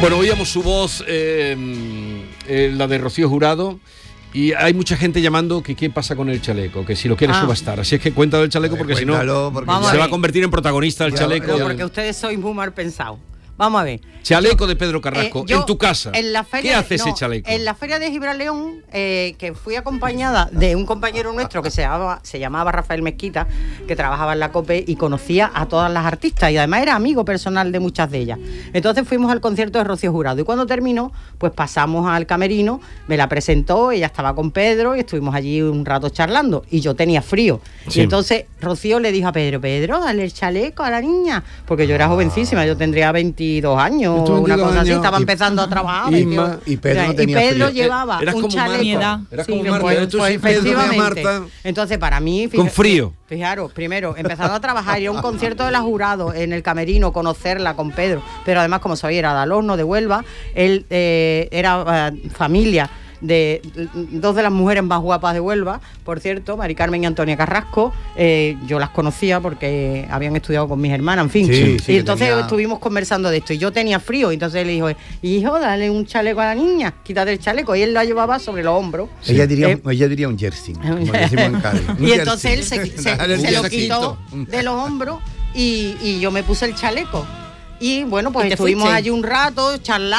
Bueno, oíamos su voz, la de Rocío Jurado, y hay mucha gente llamando que qué pasa con el chaleco, que si lo quiere subastar. Así es que cuenta del chaleco porque si no se va a convertir en protagonista el chaleco. No, porque ustedes sois muy mal pensados. Vamos a ver. Chaleco de Pedro Carrasco, en tu casa. En la feria, ¿qué hace ese chaleco? En la feria de Gibraleón, que fui acompañada de un compañero nuestro que se llamaba Rafael Mezquita, que trabajaba en la COPE y conocía a todas las artistas y además era amigo personal de muchas de ellas. Entonces fuimos al concierto de Rocío Jurado y cuando terminó, pues pasamos al camerino, me la presentó, ella estaba con Pedro y estuvimos allí un rato charlando y yo tenía frío. Sí. Y entonces Rocío le dijo a Pedro, dale el chaleco a la niña, porque yo era jovencísima, yo tendría 22 años, una cosa así, estaba empezando a trabajar. Y Pedro no tenía Pedro frío. llevaba un chaleco. Eras Sí, como Marta, pues, efectivamente. Marta. Entonces, para mí... Con frío. Fijaros, primero, empezando a trabajar, ir a un concierto de la Jurado en el camerino, conocerla con Pedro, pero además, como sabía, era de Alorno, de Huelva, él era familia de dos de las mujeres más guapas de Huelva, por cierto, Mari Carmen y Antonia Carrasco. Yo las conocía porque habían estudiado con mis hermanas, en fin. Sí, y entonces estuvimos conversando de esto y yo tenía frío, y entonces le dijo, hijo, dale un chaleco a la niña, quítate el chaleco, y él lo llevaba sobre los hombros. Sí. Ella diría un jersey, como decimos en Cádiz. Y entonces él se lo quitó de los hombros y yo me puse el chaleco. Y bueno, pues estuvimos allí un rato charlando.